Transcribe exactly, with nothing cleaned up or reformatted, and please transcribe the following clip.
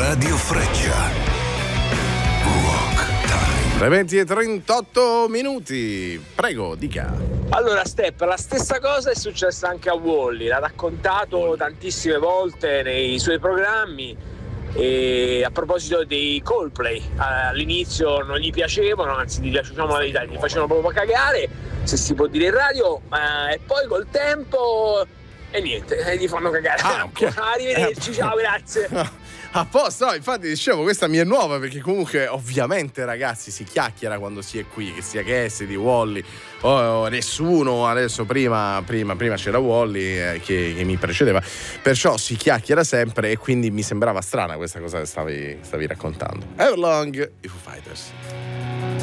Radio Freccia. Rock Time. Le venti e trentotto minuti. Prego, dica. Allora, Step, la stessa cosa è successa anche a Wally. L'ha raccontato tantissime volte nei suoi programmi. E a proposito dei Coldplay, all'inizio non gli piacevano, anzi gli piacevano la verità, gli facevano proprio cagare, se si può dire in radio, ma e poi col tempo e niente, gli fanno cagare. Ah, okay. Arrivederci, ciao, grazie. A posto, no, infatti dicevo, questa mi è nuova perché comunque ovviamente ragazzi si chiacchiera quando si è qui, che sia Cassidy, Wally o oh, nessuno, adesso prima, prima, prima c'era Wally eh, che, che mi precedeva, perciò si chiacchiera sempre e quindi mi sembrava strana questa cosa che stavi, stavi raccontando. Everlong, i Foo Fighters.